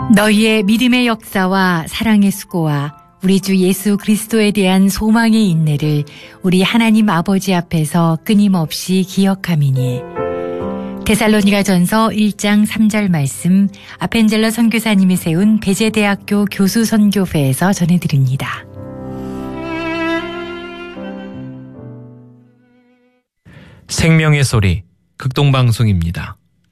너희의 믿음의 역사와 사랑의 수고와 우리 주 예수 그리스도에 대한 소망의 인내를 우리 하나님 아버지 앞에서 끊임없이 기억함이니. 데살로니가전서 1장 3절 말씀 아펜젤러 선교사님이 세운 배제대학교 교수 선교회에서 전해드립니다. 생명의 소리 극동방송입니다.